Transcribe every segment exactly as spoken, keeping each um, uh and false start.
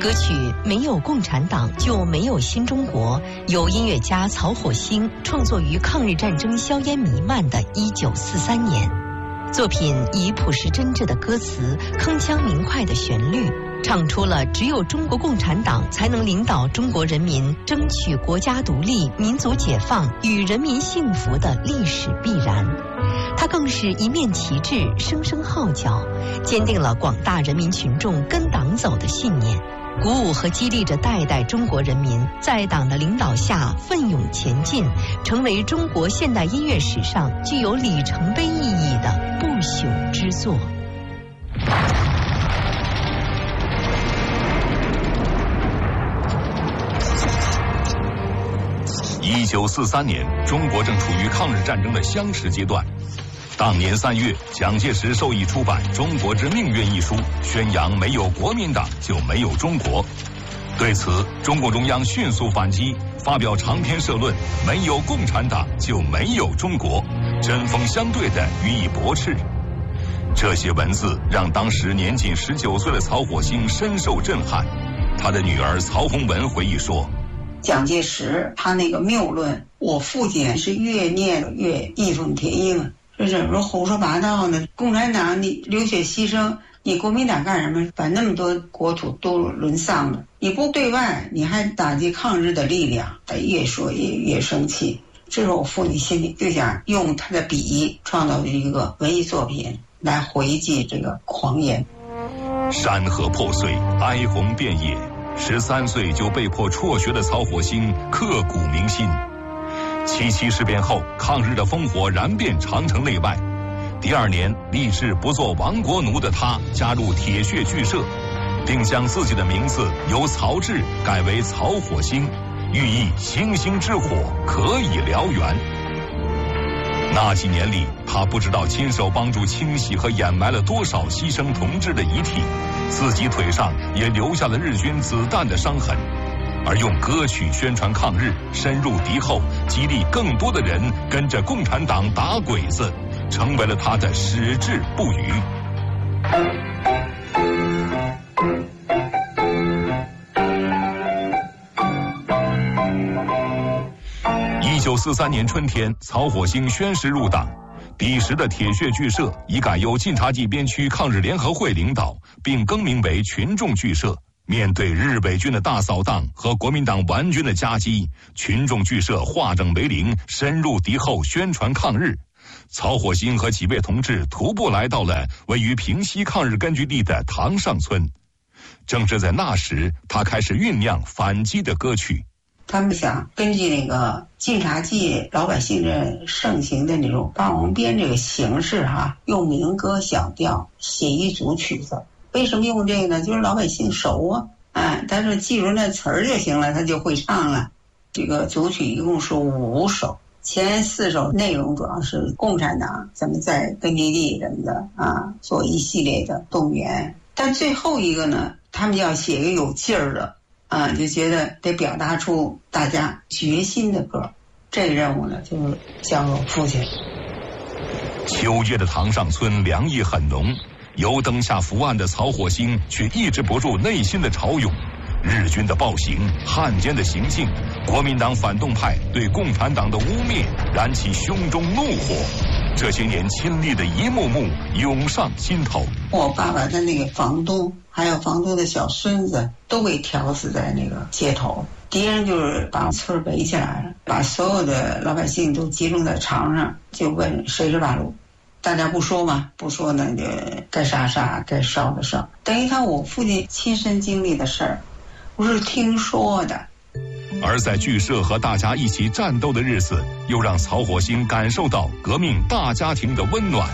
歌曲《没有共产党就没有新中国》由音乐家曹火星创作于抗日战争硝烟弥漫的一九四三年。作品以朴实真挚的歌词、铿锵明快的旋律，唱出了只有中国共产党才能领导中国人民争取国家独立、民族解放与人民幸福的历史必然。它更是一面旗帜，声声号角，坚定了广大人民群众跟党走的信念，鼓舞和激励着代代中国人民在党的领导下奋勇前进，成为中国现代音乐史上具有里程碑意义的不朽之作。 一九四三年，中国正处于抗日战争的相持阶段。当年三月，蒋介石授意出版《中国之命运》一书，宣扬没有国民党就没有中国。对此，中共中央迅速反击，发表长篇社论，没有共产党就没有中国，针锋相对地予以驳斥。这些文字让当时年仅十九岁的曹火星深受震撼。他的女儿曹洪文回忆说， 蒋介石他那个谬论，我父亲是越念越义愤填膺，这怎么胡说八道呢？共产党你流血牺牲，你国民党干什么？把那么多国土都沦丧了，你不对外，你还打击抗日的力量，他越说越越生气。这时候我父亲心里就想用他的笔创造一个文艺作品来回击这个狂言。 山河破碎，哀鸿遍野，十三岁就被迫辍学的曹火星刻骨铭心。七七事变后，抗日的烽火燃遍长城内外。第二年，立志不做亡国奴的他加入铁血剧社，并将自己的名字由曹志改为曹火星，寓意星星之火可以燎原。那几年里，他不知道亲手帮助清洗和掩埋了多少牺牲同志的遗体，自己腿上也留下了日军子弹的伤痕。而用歌曲宣传抗日，深入敌后，激励更多的人跟着共产党打鬼子，成为了他的矢志不渝。一九四三年春天，曹火星宣誓入党。彼时的铁血剧社已改由晋察冀边区抗日联合会领导，并更名为群众剧社。面对日伪军的大扫荡和国民党顽军的夹击，群众剧社化整为零，深入敌后宣传抗日。曹火星和几位同志徒步来到了位于平西抗日根据地的塘上村。正是在那时，他开始酝酿反击的歌曲。 他们想根据那个晋察冀老百姓的盛行的那种霸王鞭这个形式哈，用民歌小调写一组曲子。为什么用这个呢？就是老百姓熟啊，哎，但是记住那词儿就行了，他就会唱了。这个组曲一共是五首，前四首内容主要是共产党咱们在根据地什么的啊，做一系列的动员。但最后一个呢，他们要写一个有劲儿的啊，就觉得得表达出大家决心的歌。这个任务呢，就是交给我父亲。 秋夜的塘上村凉意很浓。油灯下伏案的曹火星却抑制不住内心的潮涌，日军的暴行、汉奸的行径、国民党反动派对共产党的污蔑，燃起胸中怒火。这些年亲历的一幕幕涌上心头。 我爸爸的那个房东，还有房东的小孙子，都被挑死在那个街头。敌人就是把村围起来了，把所有的老百姓都集中在场上，就问谁是八路。大家不说嘛，不说呢，就该杀杀，该烧的烧。等于看我父亲亲身经历的事儿，不是听说的。 而在剧社和大家一起战斗的日子，又让曹火星感受到革命大家庭的温暖。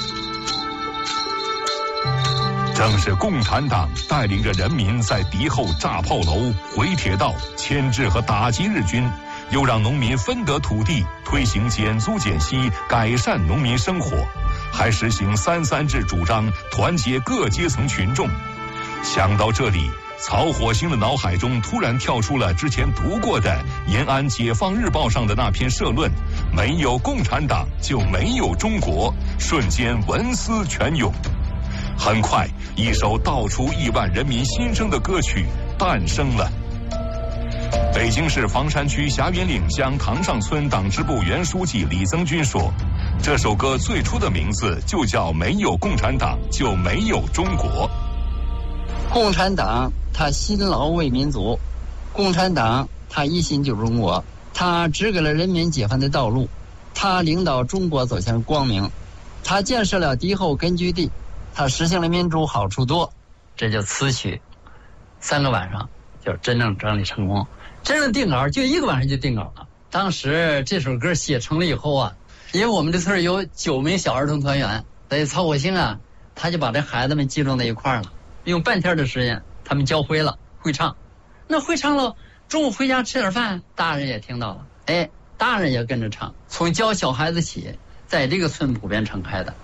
正是共产党带领着人民在敌后炸炮楼、毁铁道，牵制和打击日军，又让农民分得土地，推行减租减息，改善农民生活，还实行三三制主张，团结各阶层群众。想到这里，曹火星的脑海中突然跳出了之前读过的延安解放日报上的那篇社论，没有共产党就没有中国，瞬间文思泉涌。 很快，一首道出亿万人民心声的歌曲诞生了。北京市房山区霞云岭乡塘上村党支部原书记李增军说，这首歌最初的名字就叫“没有共产党就没有中国”。 共产党他辛劳为民族，共产党他一心救中国，他指给了人民解放的道路，他领导中国走向光明，他建设了敌后根据地，他实行了民主好处多。这就词曲三个晚上就真正整理成功，真正定稿就一个晚上就定稿了。当时这首歌写成了以后啊，因为我们这村有九名小儿童团员，所以曹火星啊他就把这孩子们集中在一块儿了，用半天的时间他们教会了会唱。那会唱了，中午回家吃点饭，大人也听到了，哎，大人也跟着唱，从教小孩子起，在这个村普遍传开的。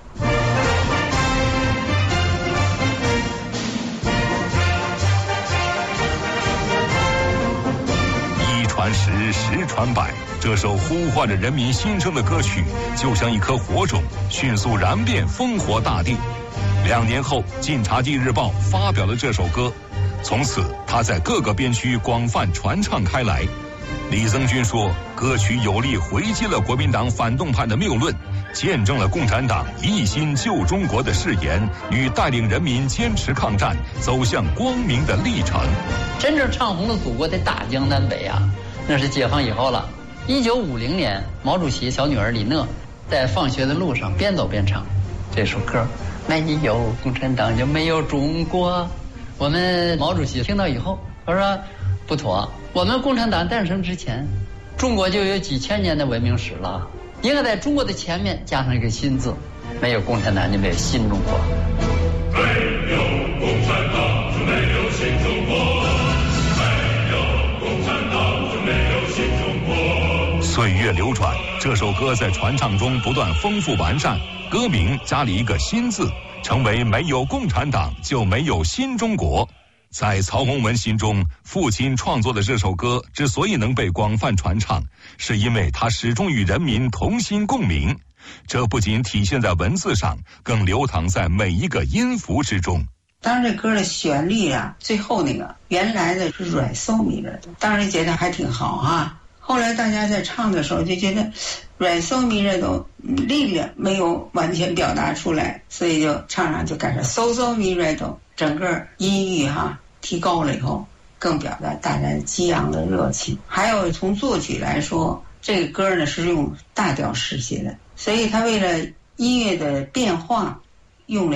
一传十，十传百，这首呼唤着人民心声的歌曲，就像一颗火种，迅速燃遍烽火大地。两年后，《晋察冀日报》发表了这首歌，从此它在各个边区广泛传唱开来。李增军说，歌曲有力回击了国民党反动派的谬论，见证了共产党一心救中国的誓言与带领人民坚持抗战走向光明的历程。 真正唱红了祖国的大江南北啊，那是解放以后了。一九五零年，毛主席小女儿李讷在放学的路上边走边唱这首歌，没有共产党就没有中国。我们毛主席听到以后，他说不妥，我们共产党诞生之前，中国就有几千年的文明史了，应该在中国的前面加上一个新字，没有共产党就没有新中国。 没有共产党就没有新中国，没有共产党就没有新中国。 岁月流转，这首歌在传唱中不断丰富完善，歌名加了一个新字，成为没有共产党就没有新中国。在曹洪文心中，父亲创作的这首歌之所以能被广泛传唱，是因为他始终与人民同心共鸣。这不仅体现在文字上，更流淌在每一个音符之中。 当然这歌的旋律啊，最后那个原来的是软嗦咪的，当然觉得还挺好啊。后来大家在唱的时候就觉得软嗦咪的都力量没有完全表达出来，所以就唱上就改成嗦嗦咪瑞哆，整个音域哈提高了以后，更表达大家激昂的热情。还有从作曲来说，这个歌呢是用大调式写的，所以他为了音乐的变化，用了